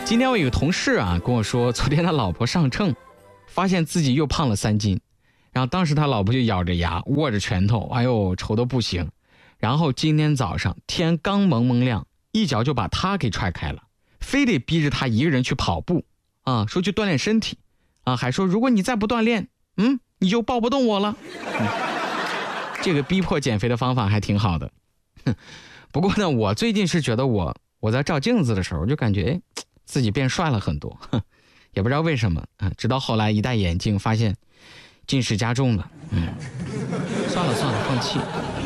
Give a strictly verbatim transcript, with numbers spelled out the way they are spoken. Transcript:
今天我有个同事啊跟我说，昨天他老婆上秤，发现自己又胖了三斤，然后当时他老婆就咬着牙握着拳头，哎呦愁得不行。然后今天早上天刚蒙蒙亮，一脚就把他给踹开了，非得逼着他一个人去跑步啊，说去锻炼身体啊，还说如果你再不锻炼，嗯，你就抱不动我了。嗯，这个逼迫减肥的方法还挺好的。不过呢，我最近是觉得我我在照镜子的时候就感觉哎，自己变帅了很多，也不知道为什么啊。直到后来一戴眼镜，发现近视加重了。嗯，算了算了，放弃。